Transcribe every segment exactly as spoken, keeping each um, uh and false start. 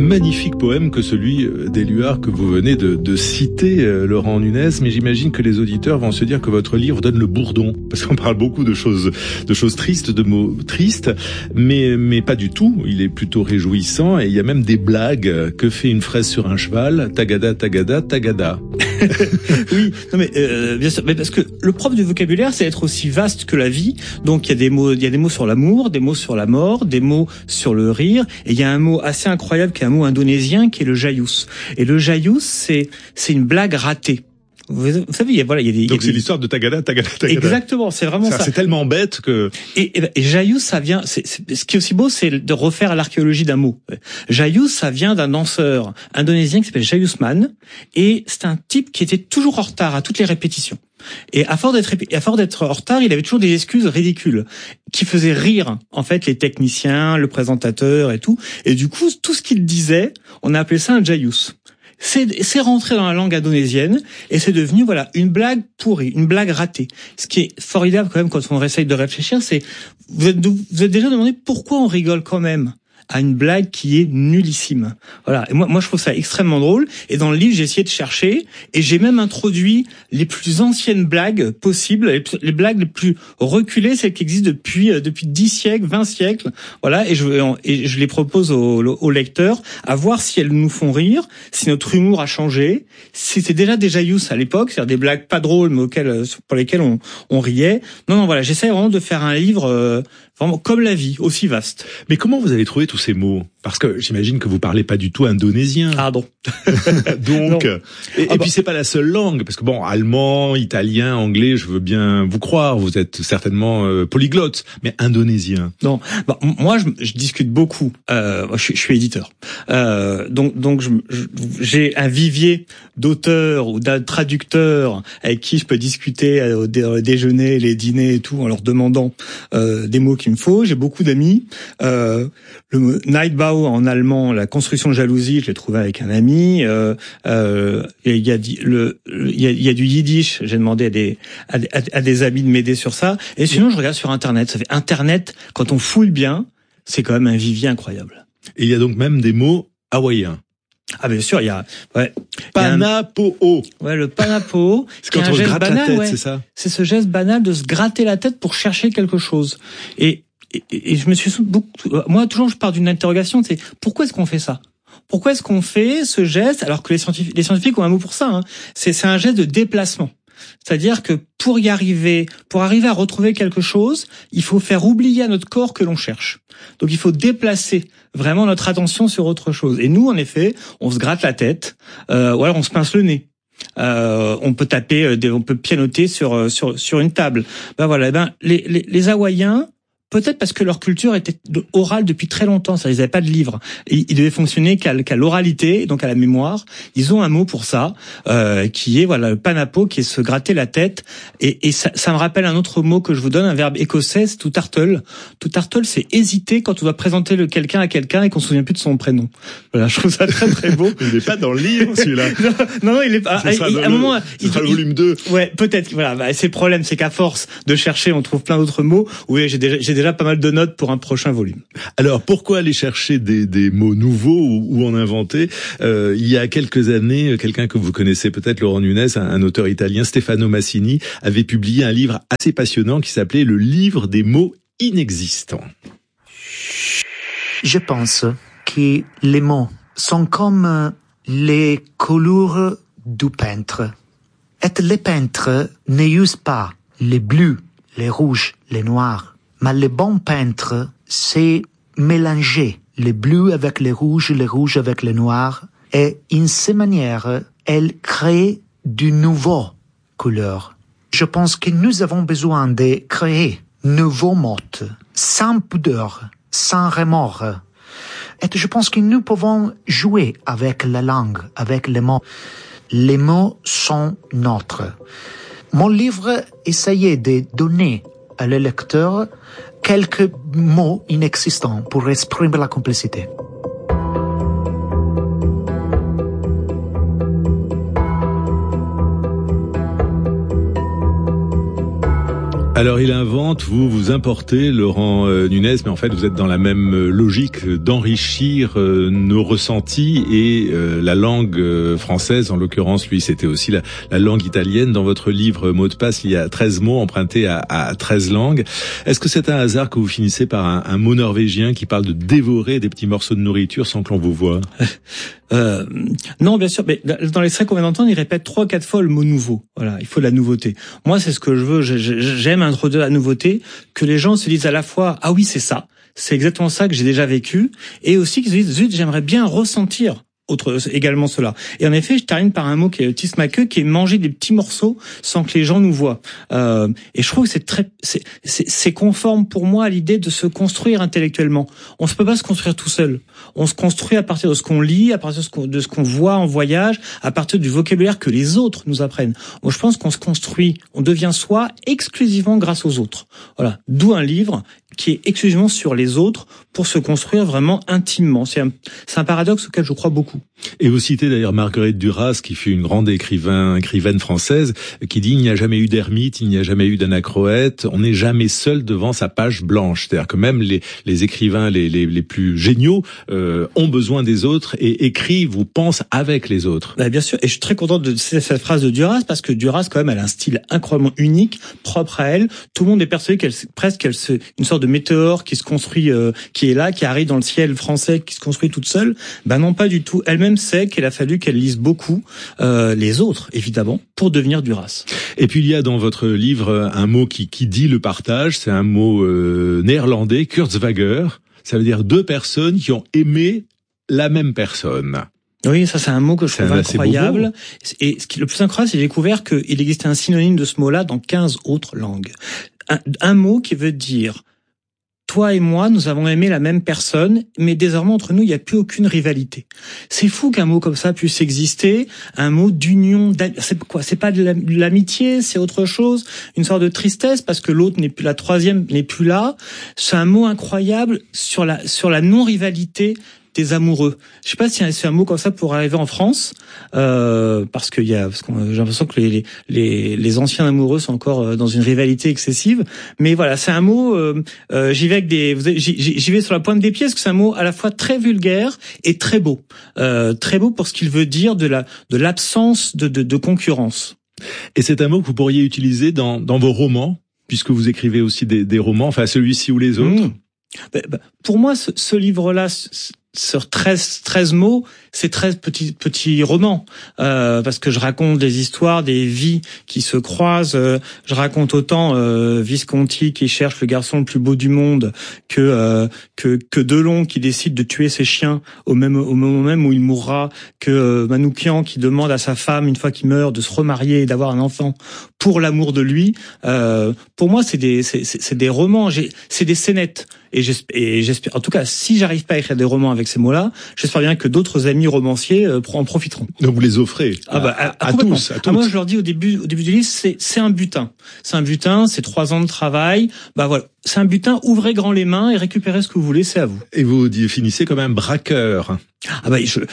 magnifique poème que celui d'Éluard que vous venez de, de citer, Laurent Nunez, mais j'imagine que les auditeurs vont se dire que votre livre donne le bourdon, parce qu'on parle beaucoup de choses, de choses tristes, de mots tristes, mais, mais pas du tout. Il est plutôt réjouissant et il y a même des blagues. Que fait une fraise sur un cheval? Tagada, tagada, tagada. Oui, non mais euh, bien sûr, mais parce que le propre du vocabulaire, c'est être aussi vaste que la vie. Donc il y a des mots, il y a des mots sur l'amour, des mots sur la mort, des mots sur le rire, et il y a un mot assez incroyable qui est un mot indonésien qui est le jayus. Et le jayus, c'est c'est une blague ratée. Vous, vous savez, il y a, voilà, il y a des. Donc il y a c'est des... l'histoire de Tagada, Tagada, Tagada. Exactement, c'est vraiment ça. ça. C'est tellement bête que. Et, et, et Jayus, ça vient. C'est, c'est, ce qui est aussi beau, c'est de refaire l'archéologie d'un mot. Jayus, ça vient d'un danseur indonésien qui s'appelle Jayusman, et c'est un type qui était toujours en retard à toutes les répétitions. Et à force d'être, à force d'être en retard, il avait toujours des excuses ridicules qui faisaient rire, en fait, les techniciens, le présentateur et tout. Et du coup, tout ce qu'il disait, on a appelé ça un Jayus. C'est, c'est rentré dans la langue indonésienne et c'est devenu, voilà, une blague pourrie, une blague ratée. Ce qui est formidable quand même quand on essaye de réfléchir, c'est, vous êtes, vous êtes déjà demandé pourquoi on rigole quand même à une blague qui est nullissime. Voilà. Et moi, moi, je trouve ça extrêmement drôle. Et dans le livre, j'ai essayé de chercher et j'ai même introduit les plus anciennes blagues possibles, les, les blagues les plus reculées, celles qui existent depuis euh, depuis dix siècles, vingt siècles. Voilà. Et je et je les propose aux, aux lecteurs à voir si elles nous font rire, si notre humour a changé, si c'était déjà déjà use à l'époque, c'est-à-dire des blagues pas drôles mais auxquelles pour lesquelles on on riait. Non, non, voilà. J'essaie vraiment de faire un livre euh, vraiment comme la vie, aussi vaste. Mais comment vous avez trouvé tous ces mots? Parce que j'imagine que vous parlez pas du tout indonésien. Pardon. Donc, et, ah et bah. puis c'est pas la seule langue, parce que bon, allemand, italien, anglais, je veux bien vous croire, vous êtes certainement euh, polyglotte, mais indonésien. Non, bah, moi je, je discute beaucoup. Euh, je, je suis éditeur, euh, donc donc je, je, j'ai un vivier d'auteurs ou de traducteurs avec qui je peux discuter au, dé, au déjeuner, les dîners et tout, en leur demandant euh, des mots qu'il me faut. J'ai beaucoup d'amis. Euh, le mot Neidbau en allemand, la construction de jalousie, je l'ai trouvé avec un ami. Euh, euh, il y a le, il y a, il y a du yiddish. J'ai demandé à des, à des à des amis de m'aider sur ça. Et sinon, je regarde sur Internet. Ça fait Internet, quand on fouille bien, c'est quand même un vivier incroyable. Et il y a donc même des mots hawaïens. Ah bien sûr, il y a ouais, Panapo'o. Ouais, le panapo'o, c'est quand on se gratte banal, la tête, ouais. C'est ça. C'est ce geste banal de se gratter la tête pour chercher quelque chose. Et et, et je me suis beaucoup moi toujours je pars d'une interrogation, c'est pourquoi est-ce qu'on fait ça? Pourquoi est-ce qu'on fait ce geste alors que les scientifiques les scientifiques ont un mot pour ça hein. C'est c'est un geste de déplacement. C'est-à-dire que pour y arriver, pour arriver à retrouver quelque chose, il faut faire oublier à notre corps que l'on cherche. Donc il faut déplacer vraiment notre attention sur autre chose. Et nous, en effet, on se gratte la tête, euh, ou alors on se pince le nez. Euh, on peut taper, on peut pianoter sur sur sur une table. Ben voilà. Ben les les, les Hawaïens. Peut-être parce que leur culture était orale depuis très longtemps, ça, ils n'avaient pas de livre. Et ils devaient fonctionner qu'à, qu'à l'oralité, donc à la mémoire. Ils ont un mot pour ça, euh, qui est voilà le panapo, qui est se gratter la tête. Et, et ça, ça me rappelle un autre mot que je vous donne, un verbe écossais, c'est to turtle. To turtle, c'est hésiter quand on doit présenter le quelqu'un à quelqu'un et qu'on se souvient plus de son prénom. Voilà, je trouve ça très très beau. Il n'est pas dans le livre, celui-là. non, non, il est pas. À un moment, il sera le volume deux. Ouais, peut-être. Voilà, bah, c'est le problème, c'est qu'à force de chercher, on trouve plein d'autres mots. Oui, j'ai déjà, j'ai déjà pas mal de notes pour un prochain volume. Alors, pourquoi aller chercher des, des mots nouveaux ou, ou en inventer? euh, Il y a quelques années, quelqu'un que vous connaissez peut-être, Laurent Nunez, un, un auteur italien, Stefano Massini, avait publié un livre assez passionnant qui s'appelait « Le livre des mots inexistants ». Je pense que les mots sont comme les couleurs du peintre. Et les peintres n'usent pas les bleus, les rouges, les noirs. Mais le bon peintre, c'est mélanger les bleus avec les rouges, les rouges avec les noirs. Et in ces manières, elle crée de nouvelles couleurs. Je pense que nous avons besoin de créer nouveaux mots, sans pudeur, sans remords. Et je pense que nous pouvons jouer avec la langue, avec les mots. Les mots sont nôtres. Mon livre essayait de donner à le lecteur quelques mots inexistants pour exprimer la complexité. Alors il invente, vous vous importez Laurent euh, Nunez, mais en fait vous êtes dans la même euh, logique d'enrichir euh, nos ressentis et euh, la langue euh, française, en l'occurrence lui c'était aussi la, la langue italienne. Dans votre livre Mots de passe, il y a treize mots empruntés à, à treize langues. Est-ce que c'est un hasard que vous finissez par un, un mot norvégien qui parle de dévorer des petits morceaux de nourriture sans que l'on vous voie? Euh, non, bien sûr, mais dans l'extrait qu'on vient d'entendre, il répète trois, quatre fois le mot nouveau. Voilà, il faut de la nouveauté. Moi, c'est ce que je veux. J'aime introduire la nouveauté, que les gens se disent à la fois, ah oui, c'est ça, c'est exactement ça que j'ai déjà vécu, et aussi qu'ils se disent, zut, j'aimerais bien ressentir autre également cela. Et en effet, je termine par un mot qui est tismaqueux, qui est manger des petits morceaux sans que les gens nous voient. Euh, et je trouve que c'est très, c'est, c'est, c'est conforme pour moi à l'idée de se construire intellectuellement. On ne peut pas se construire tout seul. On se construit à partir de ce qu'on lit, à partir de ce qu'on, de ce qu'on voit en voyage, à partir du vocabulaire que les autres nous apprennent. Moi, je pense qu'on se construit, on devient soi exclusivement grâce aux autres. Voilà. D'où un livre qui est exclusivement sur les autres pour se construire vraiment intimement. C'est un, c'est un paradoxe auquel je crois beaucoup. Et vous citez d'ailleurs Marguerite Duras, qui fut une grande écrivain, écrivaine française, qui dit « Il n'y a jamais eu d'ermite, il n'y a jamais eu d'anachroète, on n'est jamais seul devant sa page blanche ». C'est-à-dire que même les, les écrivains les, les, les plus géniaux euh, ont besoin des autres et écrivent ou pensent avec les autres. Bah, bien sûr, et je suis très content de cette phrase de Duras, parce que Duras, quand même, elle a un style incroyablement unique, propre à elle. Tout le monde est persuadé qu'elle, presque, qu'elle se, une sorte de météore qui se construit, euh, qui est là, qui arrive dans le ciel français, qui se construit toute seule. Ben non, pas du tout. Elle-même sait qu'il a fallu qu'elle lise beaucoup euh, les autres, évidemment, pour devenir Duras. Et puis il y a dans votre livre un mot qui, qui dit le partage, c'est un mot euh, néerlandais, Kurzwager. Ça veut dire deux personnes qui ont aimé la même personne. Oui, ça c'est un mot que je trouve incroyable. Et ce qui est le plus incroyable, c'est que j'ai découvert qu'il existait un synonyme de ce mot-là dans quinze autres langues. Un, un mot qui veut dire toi et moi, nous avons aimé la même personne, mais désormais entre nous, il n'y a plus aucune rivalité. C'est fou qu'un mot comme ça puisse exister, un mot d'union, c'est quoi? C'est pas de l'amitié, c'est autre chose, une sorte de tristesse parce que l'autre n'est plus, la troisième n'est plus là. C'est un mot incroyable sur la sur la non-rivalité des amoureux. Je sais pas si c'est un mot comme ça pour arriver en France, euh, parce qu'il y a, parce qu'on, j'ai l'impression que les, les les anciens amoureux sont encore dans une rivalité excessive. Mais voilà, c'est un mot. Euh, euh, j'y vais avec des, j'y, j'y vais sur la pointe des pieds, parce que c'est un mot à la fois très vulgaire et très beau, euh, très beau pour ce qu'il veut dire de la de l'absence de, de de concurrence. Et c'est un mot que vous pourriez utiliser dans dans vos romans, puisque vous écrivez aussi des, des romans, enfin celui-ci ou les autres. Mmh. Bah, bah, pour moi, ce, ce livre-là, sur treize, treize mots, c'est treize petits, petits romans, euh, parce que je raconte des histoires, des vies qui se croisent. Euh, je raconte autant euh, Visconti qui cherche le garçon le plus beau du monde que euh, que que Delon qui décide de tuer ses chiens au même au moment même où il mourra, que euh, Manoukian qui demande à sa femme une fois qu'il meurt de se remarier et d'avoir un enfant pour l'amour de lui. Euh, pour moi, c'est des c'est c'est, c'est des romans, j'ai, c'est des scénettes. Et j'espère, et j'espère, en tout cas, si j'arrive pas à écrire des romans avec ces mots-là, j'espère bien que d'autres amis romanciers euh, en profiteront. Donc vous les offrez à, ah bah, à, à, à tous, à ah, moi je leur dis au début, au début du livre, c'est c'est un butin, c'est un butin, c'est trois ans de travail. Bah voilà, c'est un butin. Ouvrez grand les mains et récupérez ce que vous voulez, c'est à vous. Et vous définissez comme un braqueur. Ah bah, je,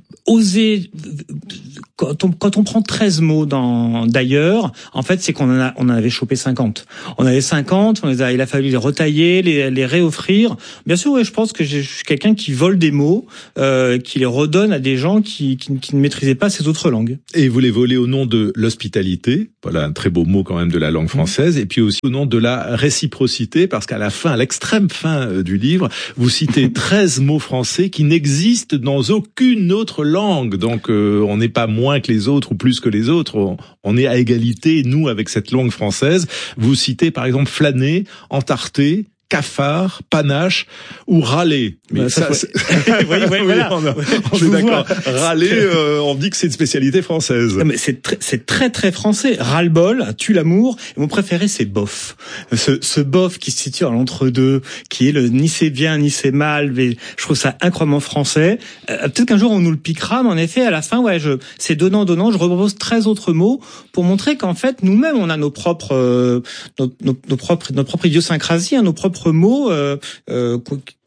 oser, quand on, quand on prend treize mots dans, d'ailleurs, en fait, c'est qu'on en a, on en avait chopé cinquante. On avait cinquante, on les a, il a fallu les retailler, les, les réoffrir. Bien sûr, oui, je pense que je suis quelqu'un qui vole des mots, euh, qui les redonne à des gens qui, qui, qui ne maîtrisaient pas ces autres langues. Et vous les volez au nom de l'hospitalité. Voilà, un très beau mot quand même de la langue française. Mmh. Et puis aussi au nom de la réciprocité, parce qu'à la fin, à l'extrême fin du livre, vous citez treize mots français qui n'existent dans aucune autre langue. Donc, euh, on n'est pas moins que les autres ou plus que les autres. On, on est à égalité, nous, avec cette langue française. Vous citez, par exemple, flâner, entarter, cafard, panache ou râler. Mais bah, ça, ça c'est... oui, oui, voilà. on, a, on est d'accord. Râler, euh, on dit que c'est une spécialité française. Non, mais c'est très, c'est très très français. Ras-le-bol, tue l'amour. Et mon préféré, c'est bof. Ce, ce bof qui se situe à l'entre-deux, qui est le ni c'est bien ni c'est mal. Mais je trouve ça incroyablement français. Euh, peut-être qu'un jour on nous le piquera, mais en effet, à la fin, ouais, je, c'est donnant donnant. Je repropose treize autres mots pour montrer qu'en fait, nous-mêmes, on a nos propres, euh, nos, nos, nos propres, notre propre idiosyncrasie, hein, nos propres mots euh, euh,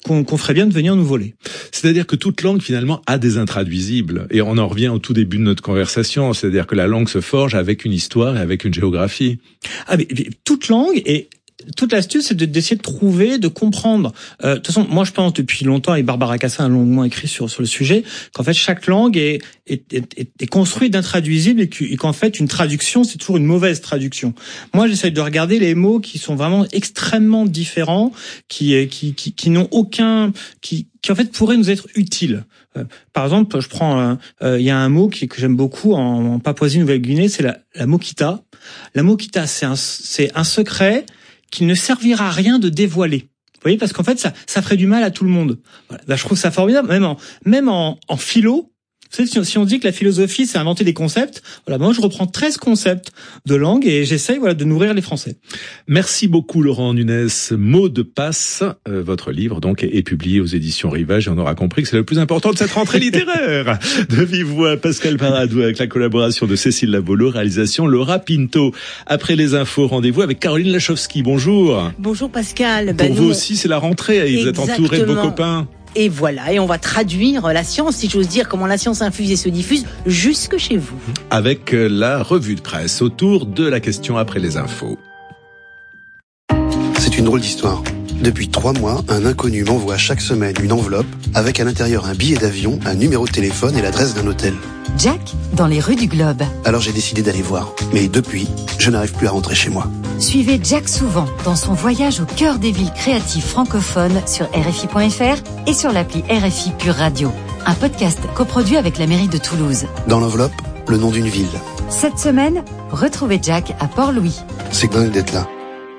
qu'on, qu'on ferait bien de venir nous voler. C'est-à-dire que toute langue, finalement, a des intraduisibles. Et on en revient au tout début de notre conversation. C'est-à-dire que la langue se forge avec une histoire et avec une géographie. Ah, mais, mais toute langue est... Toute l'astuce, c'est de, d'essayer de trouver, de comprendre. Euh, de toute façon, moi, je pense depuis longtemps, et Barbara Cassin a longuement écrit sur sur le sujet, qu'en fait, chaque langue est est est, est construite d'intraduisibles et, et qu'en fait, une traduction, c'est toujours une mauvaise traduction. Moi, j'essaie de regarder les mots qui sont vraiment extrêmement différents, qui qui qui, qui n'ont aucun, qui qui en fait pourraient nous être utiles. Euh, par exemple, je prends, il euh, y a un mot qui, que j'aime beaucoup en, en Papouasie-Nouvelle-Guinée, c'est la, la mokita. La mokita, c'est un c'est un secret qu'il ne servira à rien de dévoiler. Vous voyez, parce qu'en fait, ça, ça ferait du mal à tout le monde. Voilà. Là, je trouve ça formidable. Même en, même en, en philo, vous savez, si on dit que la philosophie, c'est inventer des concepts, voilà, moi, je reprends treize concepts de langue et j'essaye, voilà, de nourrir les Français. Merci beaucoup, Laurent Nunez. Mots de passe, euh, votre livre, donc, est, est publié aux éditions Rivage et on aura compris que c'est le plus important de cette rentrée littéraire. De vive voix, Pascal Paradou, avec la collaboration de Cécile Labolo, réalisation Laura Pinto. Après les infos, rendez-vous avec Caroline Lachowski. Bonjour. Bonjour Pascal. Pour ben vous nous... aussi, c'est la rentrée et vous êtes entouré de vos copains. Et voilà, et on va traduire la science, si j'ose dire, comment la science infuse et se diffuse jusque chez vous. Avec la revue de presse autour de la question après les infos. C'est une drôle d'histoire. Depuis trois mois, un inconnu m'envoie chaque semaine une enveloppe avec à l'intérieur un billet d'avion, un numéro de téléphone et l'adresse d'un hôtel. Jack, dans les rues du Globe. Alors j'ai décidé d'aller voir. Mais depuis, je n'arrive plus à rentrer chez moi. Suivez Jack Souvent dans son voyage au cœur des villes créatives francophones sur R F I point F R et sur l'appli R F I Pure Radio. Un podcast coproduit avec la mairie de Toulouse. Dans l'enveloppe, le nom d'une ville. Cette semaine, retrouvez Jack à Port-Louis. C'est dingue d'être là.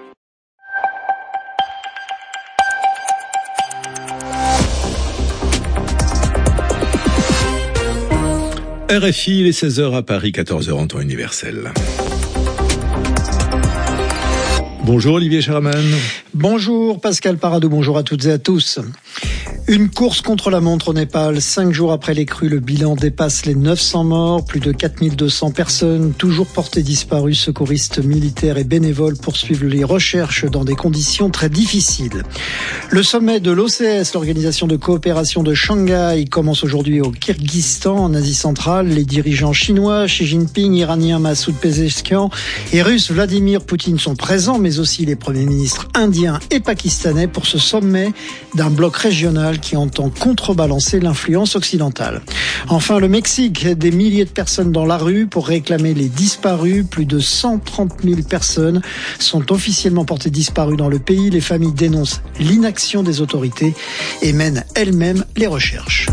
R F I, les seize heures à Paris, quatorze heures en temps universel. Bonjour Olivier Charman. Bonjour Pascal Paradou, bonjour à toutes et à tous. Une course contre la montre au Népal. Cinq jours après les crues, le bilan dépasse les neuf cents morts. Plus de quatre mille deux cents personnes, toujours portées disparues. Secouristes, militaires et bénévoles poursuivent les recherches dans des conditions très difficiles. Le sommet de l'O C S, l'Organisation de coopération de Shanghai, commence aujourd'hui au Kirghizistan, en Asie centrale. Les dirigeants chinois, Xi Jinping, iranien Massoud Pezeshkian et russe Vladimir Poutine sont présents, mais aussi les premiers ministres indiens et pakistanais pour ce sommet d'un bloc régional qui entend contrebalancer l'influence occidentale. Enfin, le Mexique, des milliers de personnes dans la rue pour réclamer les disparus. Plus de cent trente mille personnes sont officiellement portées disparues dans le pays. Les familles dénoncent l'inaction des autorités et mènent elles-mêmes les recherches.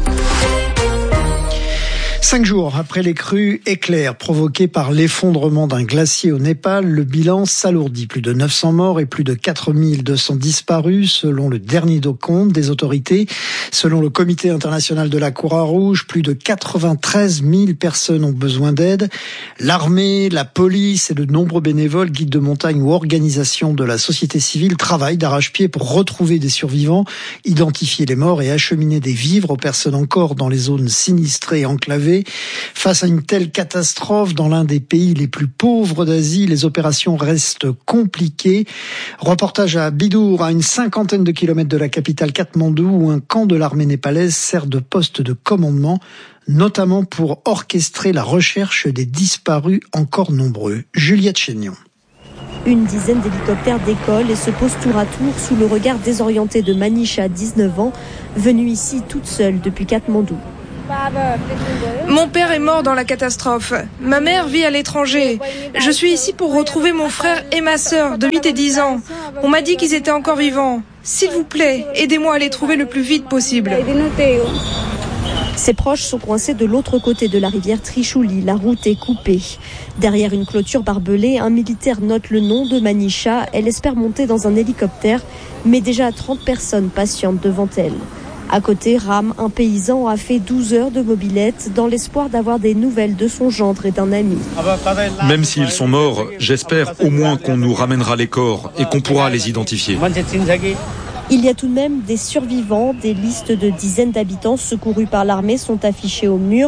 Cinq jours après les crues éclairs provoquées par l'effondrement d'un glacier au Népal, le bilan s'alourdit. Plus de neuf cents morts et plus de quatre mille deux cents disparus, selon le dernier compte des autorités. Selon le Comité international de la Croix-Rouge, plus de quatre-vingt-treize mille personnes ont besoin d'aide. L'armée, la police et de nombreux bénévoles, guides de montagne ou organisations de la société civile travaillent d'arrache-pied pour retrouver des survivants, identifier les morts et acheminer des vivres aux personnes encore dans les zones sinistrées et enclavées. Face à une telle catastrophe dans l'un des pays les plus pauvres d'Asie, les opérations restent compliquées. Reportage à Bidour, à une cinquantaine de kilomètres de la capitale Katmandou, où un camp de l'armée népalaise sert de poste de commandement, notamment pour orchestrer la recherche des disparus encore nombreux. Juliette Chénion. Une dizaine d'hélicoptères décollent et se posent tour à tour sous le regard désorienté de Manisha, dix-neuf ans, venue ici toute seule depuis Katmandou. Mon père est mort dans la catastrophe. Ma mère vit à l'étranger. Je suis ici pour retrouver mon frère et ma sœur de huit et dix ans. On m'a dit qu'ils étaient encore vivants. S'il vous plaît, aidez-moi à les trouver le plus vite possible. Ses proches sont coincés de l'autre côté de la rivière Trishuli. La route est coupée. Derrière une clôture barbelée, un militaire note le nom de Manisha. Elle espère monter dans un hélicoptère, mais déjà trente personnes patientent devant elle. À côté, Ram, un paysan, a fait douze heures de mobilette dans l'espoir d'avoir des nouvelles de son gendre et d'un ami. Même s'ils sont morts, j'espère au moins qu'on nous ramènera les corps et qu'on pourra les identifier. Il y a tout de même des survivants. Des listes de dizaines d'habitants secourus par l'armée sont affichées au mur.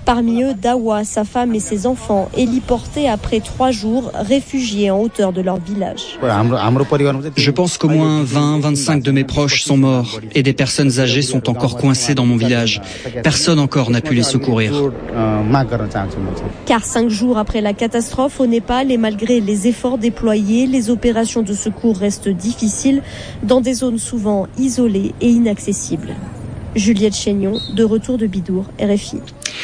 Parmi eux, Dawa, sa femme et ses enfants, héliportés après trois jours, réfugiés en hauteur de leur village. Je pense qu'au moins vingt à vingt-cinq de mes proches sont morts et des personnes âgées sont encore coincées dans mon village. Personne encore n'a pu les secourir. Car cinq jours après la catastrophe au Népal et malgré les efforts déployés, les opérations de secours restent difficiles dans des zones souvent isolées et inaccessibles. Juliette Chénion, de retour de Bidour, R F I.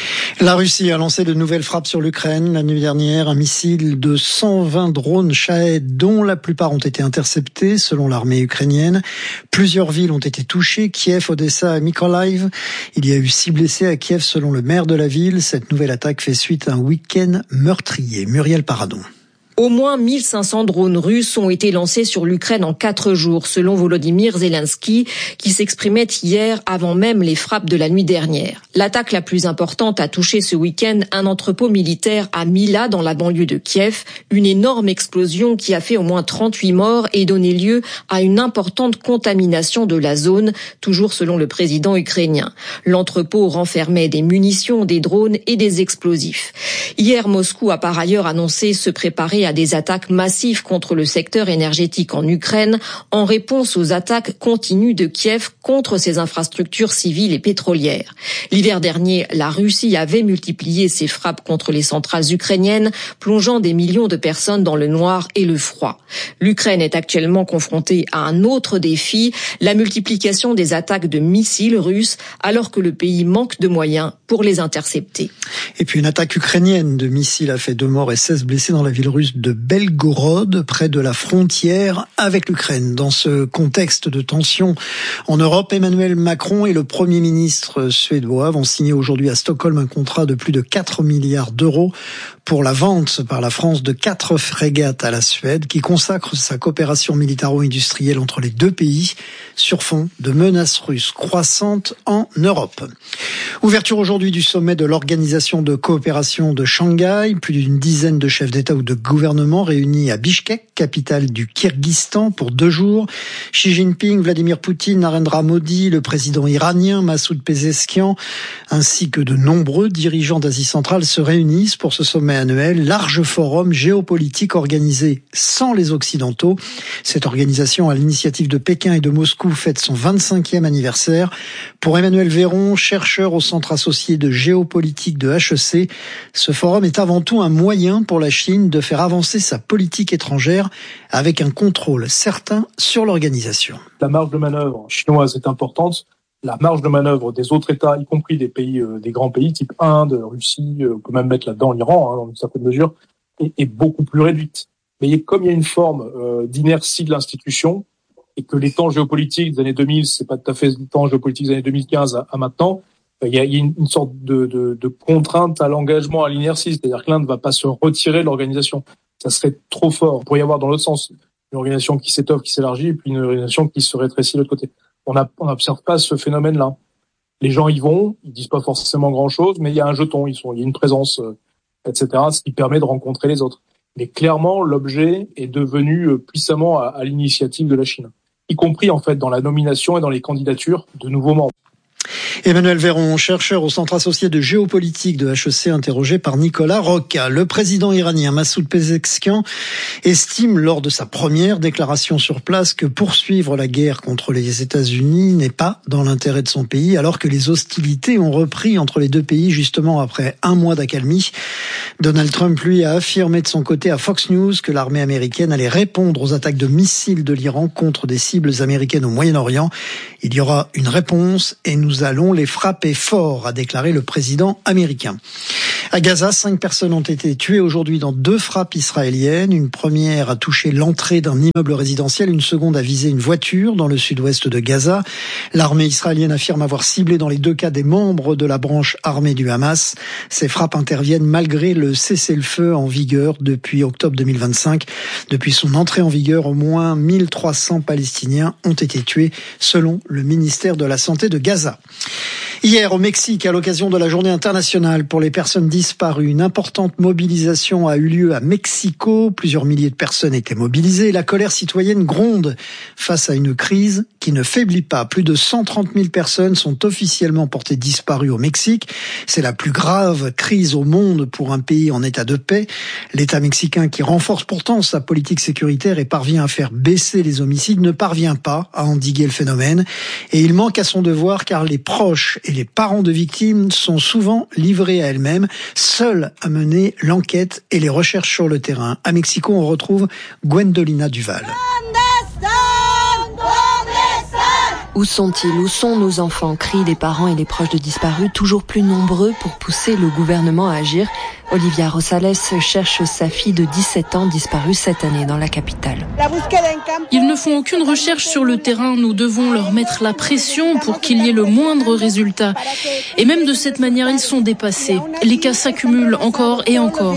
La Russie a lancé de nouvelles frappes sur l'Ukraine. La nuit dernière, un missile de cent vingt drones Shahed, dont la plupart ont été interceptés, selon l'armée ukrainienne. Plusieurs villes ont été touchées, Kiev, Odessa et Mykolaiv. Il y a eu six blessés à Kiev, selon le maire de la ville. Cette nouvelle attaque fait suite à un week-end meurtrier. Muriel Paradon. Au moins mille cinq cents drones russes ont été lancés sur l'Ukraine en quatre jours, selon Volodymyr Zelensky, qui s'exprimait hier avant même les frappes de la nuit dernière. L'attaque la plus importante a touché ce week-end un entrepôt militaire à Mila, dans la banlieue de Kiev. Une énorme explosion qui a fait au moins trente-huit morts et donné lieu à une importante contamination de la zone, toujours selon le président ukrainien. L'entrepôt renfermait des munitions, des drones et des explosifs. Hier, Moscou a par ailleurs annoncé se préparer à à des attaques massives contre le secteur énergétique en Ukraine en réponse aux attaques continues de Kiev contre ses infrastructures civiles et pétrolières. L'hiver dernier, la Russie avait multiplié ses frappes contre les centrales ukrainiennes, plongeant des millions de personnes dans le noir et le froid. L'Ukraine est actuellement confrontée à un autre défi, la multiplication des attaques de missiles russes, alors que le pays manque de moyens pour les intercepter. Et puis une attaque ukrainienne de missiles a fait deux morts et seize blessés dans la ville russe de Belgorod, près de la frontière avec l'Ukraine. Dans ce contexte de tension en Europe, Emmanuel Macron et le Premier ministre suédois vont signer aujourd'hui à Stockholm un contrat de plus de quatre milliards d'euros pour la vente par la France de quatre frégates à la Suède, qui consacre sa coopération militaro-industrielle entre les deux pays sur fond de menaces russes croissantes en Europe. Ouverture aujourd'hui du sommet de l'Organisation de coopération de Shanghai. Plus d'une dizaine de chefs d'État ou de gouvernement réunis à Bishkek, capitale du Kirghizstan, pour deux jours. Xi Jinping, Vladimir Poutine, Narendra Modi, le président iranien Massoud Pezeshkian, ainsi que de nombreux dirigeants d'Asie centrale se réunissent pour ce sommet annuel, large forum géopolitique organisé sans les Occidentaux. Cette organisation, à l'initiative de Pékin et de Moscou, fête son vingt-cinquième anniversaire. Pour Emmanuel Véron, chercheur au centre associé de géopolitique de H E C, ce forum est avant tout un moyen pour la Chine de faire avancer sa politique étrangère avec un contrôle certain sur l'organisation. La marge de manœuvre chinoise est importante. La marge de manœuvre des autres États, y compris des pays, euh, des grands pays type Inde, Russie, euh, on peut même mettre là-dedans l'Iran, hein, dans une certaine mesure, est, est beaucoup plus réduite. Mais comme il y a une forme euh, d'inertie de l'institution, et que les temps géopolitiques des années deux mille, c'est pas tout à fait les temps géopolitiques des années deux mille quinze à, à maintenant, il y a, il y a une, une sorte de, de, de contrainte à l'engagement, à l'inertie, c'est-à-dire que l'Inde ne va pas se retirer de l'organisation. Ça serait trop fort. Il pourrait y avoir dans l'autre sens une organisation qui s'étoffe, qui s'élargit, et puis une organisation qui se rétrécit de l'autre côté. On n'observe pas ce phénomène-là. Les gens y vont, ils disent pas forcément grand-chose, mais il y a un jeton, ils sont, il y a une présence, euh, et cetera, ce qui permet de rencontrer les autres. Mais clairement, l'objet est devenu puissamment à, à l'initiative de la Chine, y compris en fait dans la nomination et dans les candidatures de nouveaux membres. Emmanuel Véron, chercheur au centre associé de géopolitique de H E C, interrogé par Nicolas Roca. Le président iranien Massoud Pezeshkian estime lors de sa première déclaration sur place que poursuivre la guerre contre les États-Unis n'est pas dans l'intérêt de son pays, alors que les hostilités ont repris entre les deux pays justement après un mois d'accalmie. Donald Trump, lui, a affirmé de son côté à Fox News que l'armée américaine allait répondre aux attaques de missiles de l'Iran contre des cibles américaines au Moyen-Orient. Il y aura une réponse et nous allons les frapper fort, a déclaré le président américain. À Gaza, cinq personnes ont été tuées aujourd'hui dans deux frappes israéliennes. Une première a touché l'entrée d'un immeuble résidentiel, une seconde a visé une voiture dans le sud-ouest de Gaza. L'armée israélienne affirme avoir ciblé dans les deux cas des membres de la branche armée du Hamas. Ces frappes interviennent malgré le cessez-le-feu en vigueur depuis octobre deux mille vingt-cinq. Depuis son entrée en vigueur, au moins mille trois cents Palestiniens ont été tués, selon le ministère de la Santé de Gaza. Hier, au Mexique, à l'occasion de la journée internationale pour les personnes disparues, une importante mobilisation a eu lieu à Mexico. Plusieurs milliers de personnes étaient mobilisées. La colère citoyenne gronde face à une crise qui ne faiblit pas. Plus de cent trente mille personnes sont officiellement portées disparues au Mexique. C'est la plus grave crise au monde pour un pays en état de paix. L'État mexicain, qui renforce pourtant sa politique sécuritaire et parvient à faire baisser les homicides, ne parvient pas à endiguer le phénomène. Et il manque à son devoir car les proches et les parents de victimes sont souvent livrés à elles-mêmes, seuls à mener l'enquête et les recherches sur le terrain. À Mexico, on retrouve Gwendolina Duval. Où sont-ils? Où sont nos enfants? Crient les parents et les proches de disparus, toujours plus nombreux pour pousser le gouvernement à agir. Olivia Rosales cherche sa fille de dix-sept ans disparue cette année dans la capitale. Ils ne font aucune recherche sur le terrain. Nous devons leur mettre la pression pour qu'il y ait le moindre résultat. Et même de cette manière, ils sont dépassés. Les cas s'accumulent encore et encore.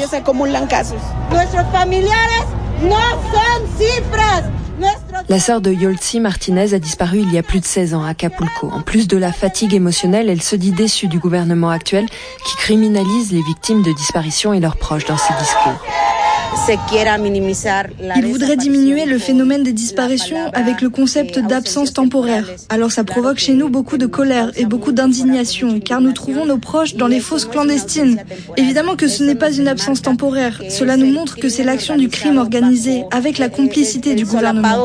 La sœur de Yoltzi Martinez a disparu il y a plus de seize ans à Acapulco. En plus de la fatigue émotionnelle, elle se dit déçue du gouvernement actuel qui criminalise les victimes de disparition et leurs proches dans ses discours. Il voudrait diminuer le phénomène des disparitions avec le concept d'absence temporaire. Alors ça provoque chez nous beaucoup de colère et beaucoup d'indignation, car nous trouvons nos proches dans les fosses clandestines. Évidemment que ce n'est pas une absence temporaire. Cela nous montre que c'est l'action du crime organisé, avec la complicité du gouvernement.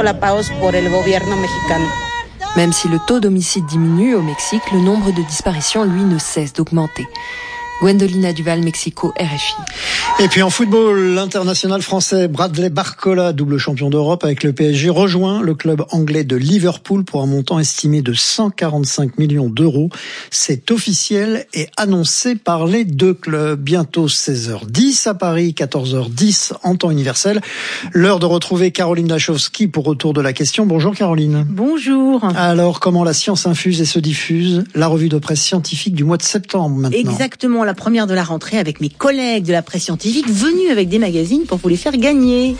Même si le taux d'homicide diminue au Mexique, le nombre de disparitions, lui, ne cesse d'augmenter. Gwendolina Duval, Mexico, R F I. Et puis en football, l'international français Bradley Barcola, double champion d'Europe avec le P S G, rejoint le club anglais de Liverpool pour un montant estimé de cent quarante-cinq millions d'euros. C'est officiel et annoncé par les deux clubs. Bientôt seize heures dix à Paris, quatorze heures dix en temps universel. L'heure de retrouver Caroline Lachowski pour Retour de la question. Bonjour Caroline. Bonjour. Alors, comment la science infuse et se diffuse? La revue de presse scientifique du mois de septembre maintenant. Exactement. La première de la rentrée avec mes collègues de la presse scientifique venus avec des magazines pour vous les faire gagner.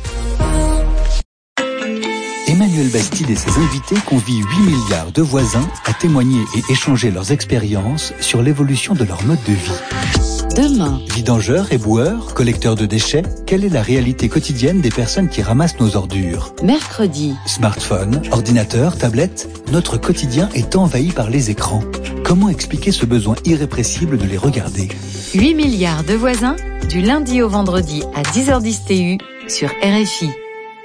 Emmanuel Bastide et ses invités convient huit milliards de voisins à témoigner et échanger leurs expériences sur l'évolution de leur mode de vie. Demain, Vidangeurs, éboueurs, collecteurs de déchets, quelle est la réalité quotidienne des personnes qui ramassent nos ordures? mercredi, Smartphone, ordinateur, tablette, notre quotidien est envahi par les écrans. Comment expliquer ce besoin irrépressible de les regarder? huit milliards de voisins, du lundi au vendredi à dix heures dix T U sur R F I.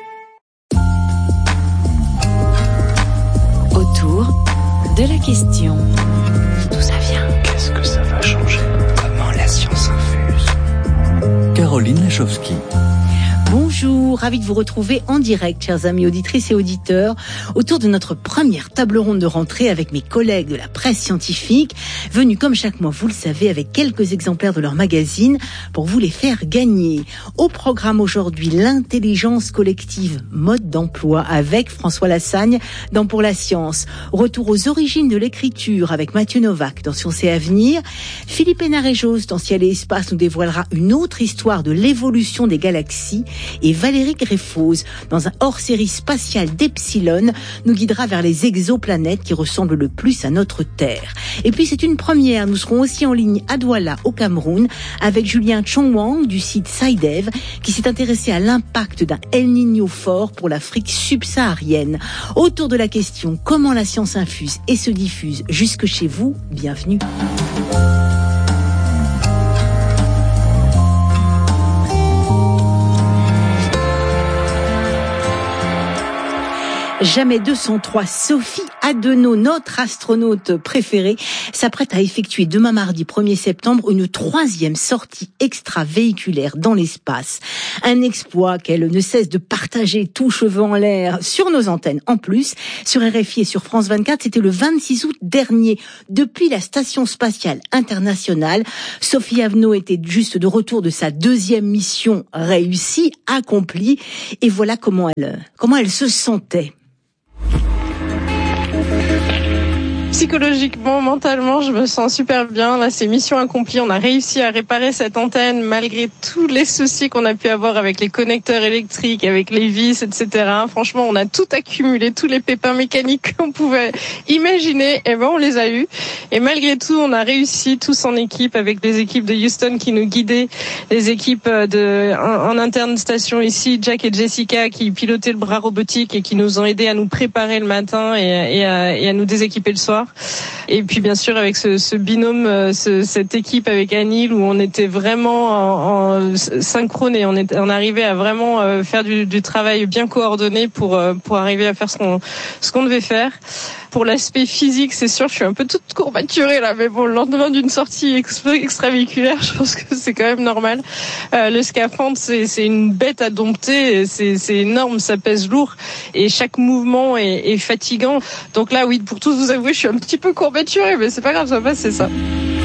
Autour de la question. D'où ça vient? Qu'est-ce que ça va changer? Comment la science infuse? Caroline Lachowski. Bonjour, ravi de vous retrouver en direct, chers amis auditrices et auditeurs, autour de notre première table ronde de rentrée avec mes collègues de la presse scientifique, venus comme chaque mois, vous le savez, avec quelques exemplaires de leur magazine pour vous les faire gagner. Au programme aujourd'hui, l'intelligence collective, mode d'emploi avec François Lassagne dans Pour la Science. Retour aux origines de l'écriture avec Mathieu Novak dans Science et Avenir. Philippe Hénarejos dans Ciel et Espace nous dévoilera une autre histoire de l'évolution des galaxies. Et Valérie Greffose, dans un hors-série spatial d'Epsilon, nous guidera vers les exoplanètes qui ressemblent le plus à notre Terre. Et puis c'est une première, nous serons aussi en ligne à Douala, au Cameroun, avec Julien Chongwang du site SciDev, qui s'est intéressé à l'impact d'un El Niño fort pour l'Afrique subsaharienne. Autour de la question, comment la science infuse et se diffuse jusque chez vous? Bienvenue. Jamais deux cent trois, Sophie Adenau, notre astronaute préférée, s'apprête à effectuer demain mardi premier septembre une troisième sortie extravéhiculaire dans l'espace. Un exploit qu'elle ne cesse de partager tout cheveux en l'air sur nos antennes. En plus, sur R F I et sur France vingt-quatre, c'était le vingt-six août dernier. Depuis la Station spatiale internationale, Sophie Adenau était juste de retour de sa deuxième mission réussie, accomplie. Et voilà comment elle, comment elle se sentait. Psychologiquement, mentalement, je me sens super bien. Là, c'est mission accomplie. On a réussi à réparer cette antenne malgré tous les soucis qu'on a pu avoir avec les connecteurs électriques, avec les vis, et cetera. Franchement, on a tout accumulé, tous les pépins mécaniques qu'on pouvait imaginer. Et ben, on les a eus. Et malgré tout, on a réussi tous en équipe avec les équipes de Houston qui nous guidaient, les équipes de en, en interne station ici, Jack et Jessica qui pilotaient le bras robotique et qui nous ont aidés à nous préparer le matin et, et, à, et à nous déséquiper le soir. Et puis bien sûr avec ce, ce binôme, ce, cette équipe avec Anil où on était vraiment en, en synchrone et on, est, on arrivait à vraiment faire du, du travail bien coordonné pour, pour arriver à faire ce qu'on, ce qu'on devait faire. Pour l'aspect physique, c'est sûr, je suis un peu toute courbaturée là, mais bon, le lendemain d'une sortie extravéhiculaire, je pense que c'est quand même normal. Euh, le scaphandre, c'est, c'est une bête à dompter, c'est, c'est énorme, ça pèse lourd et chaque mouvement est, est fatigant. Donc là, oui, pour tous vous avouer, je suis un petit peu courbaturée, mais c'est pas grave, ça va, c'est ça.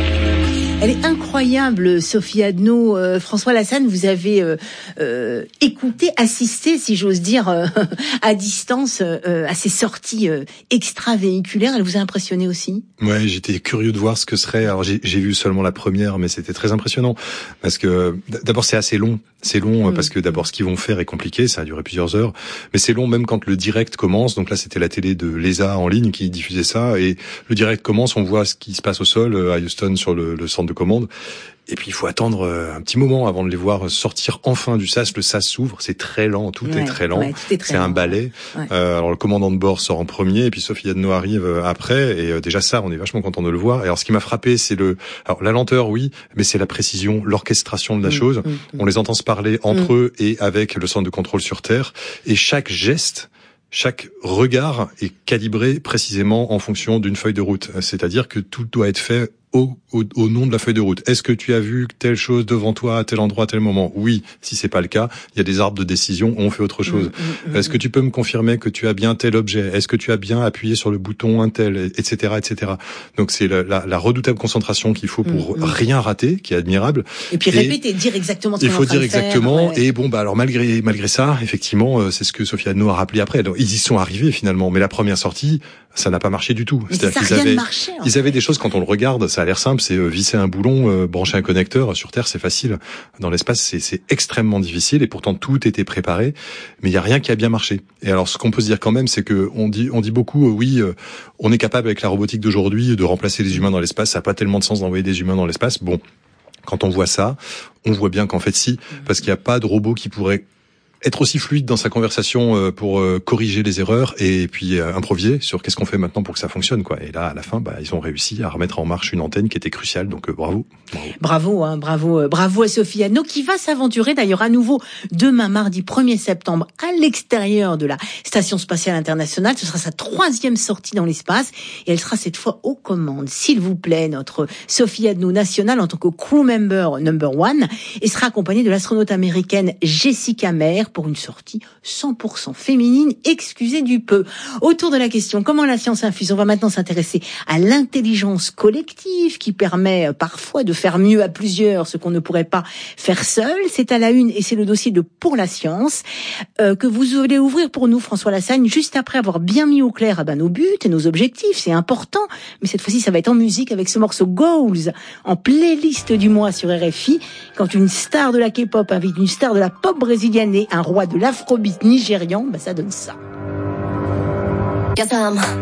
Elle est incroyable, Sophie Adno. Euh, François Lassagne, vous avez euh, euh, écouté, assisté, si j'ose dire, euh, à distance euh, à ces sorties euh, extravéhiculaires. Elle vous a impressionné aussi ? Ouais, j'étais curieux de voir ce que serait. Alors j'ai, j'ai vu seulement la première, mais c'était très impressionnant parce que d'abord c'est assez long. C'est long mmh. parce que d'abord ce qu'ils vont faire est compliqué, ça a duré plusieurs heures, mais c'est long même quand le direct commence. Donc là c'était la télé de l'E S A en ligne qui diffusait ça et le direct commence, on voit ce qui se passe au sol à Houston sur le, le centre de commande. Et puis il faut attendre un petit moment avant de les voir sortir enfin du sas. Le sas s'ouvre, c'est très lent, tout ouais, est très lent. Ouais, tout est très c'est lent, un ballet. Ouais. Euh, alors le commandant de bord sort en premier, et puis Sophie Adno arrive après. Et euh, déjà ça, on est vachement content de le voir. Et alors ce qui m'a frappé, c'est le, alors la lenteur, oui, mais c'est la précision, l'orchestration de la mmh, chose. Mmh, on les entend se parler entre mmh. eux et avec le centre de contrôle sur Terre. Et chaque geste, chaque regard est calibré précisément en fonction d'une feuille de route. C'est-à-dire que tout doit être fait Au, au, au nom de la feuille de route. Est-ce que tu as vu telle chose devant toi à tel endroit à tel moment ? Oui. Si c'est pas le cas, il y a des arbres de décision, on fait autre chose. Mmh, mmh, Est-ce que tu peux me confirmer que tu as bien tel objet ? Est-ce que tu as bien appuyé sur le bouton un tel, et cetera, et cetera. Donc c'est la, la, la redoutable concentration qu'il faut pour mmh, rien rater, qui est admirable. Et puis répéter, et dire exactement ce qu'on est en train de faire. Il faut dire exactement. Ouais. Et bon, bah alors malgré malgré ça, effectivement, c'est ce que Sophie Adno a rappelé après. Donc, ils y sont arrivés finalement, mais la première sortie, ça n'a pas marché du tout. Mais c'est-à-dire qu'ils avaient, marché, ils avaient des choses quand on le regarde, ça a l'air simple, c'est visser un boulon, euh, brancher un connecteur. Sur Terre, c'est facile. Dans l'espace, c'est, c'est extrêmement difficile et pourtant tout était préparé, mais il y a rien qui a bien marché. Et alors, ce qu'on peut se dire quand même, c'est que on dit, on dit beaucoup, euh, oui, euh, on est capable avec la robotique d'aujourd'hui de remplacer les humains dans l'espace. Ça n'a pas tellement de sens d'envoyer des humains dans l'espace. Bon, quand on voit ça, on voit bien qu'en fait, si, parce qu'il n'y a pas de robot qui pourrait être aussi fluide dans sa conversation pour corriger les erreurs et puis improviser sur qu'est-ce qu'on fait maintenant pour que ça fonctionne, quoi. Et là, à la fin, bah, ils ont réussi à remettre en marche une antenne qui était cruciale. Donc, euh, bravo. Bravo, bravo, hein, bravo, bravo à Sophie Adno qui va s'aventurer d'ailleurs à nouveau demain, mardi premier septembre, à l'extérieur de la Station Spatiale Internationale. Ce sera sa troisième sortie dans l'espace et elle sera cette fois aux commandes. S'il vous plaît, notre Sophie Adno nationale en tant que crew member number one et sera accompagnée de l'astronaute américaine Jessica Meir pour une sortie cent pour cent féminine, excusez du peu. Autour de la question, comment la science infuse ? On va maintenant s'intéresser à l'intelligence collective qui permet parfois de faire mieux à plusieurs ce qu'on ne pourrait pas faire seul. C'est à la une et c'est le dossier de Pour la science euh, que vous allez ouvrir pour nous, François Lassagne, juste après avoir bien mis au clair ah ben, nos buts et nos objectifs. C'est important, mais cette fois-ci, ça va être en musique avec ce morceau Goals en playlist du mois sur R F I. Quand une star de la K-pop invite une star de la pop brésilienne et un roi de l'afrobeat nigérian, bah ça donne ça.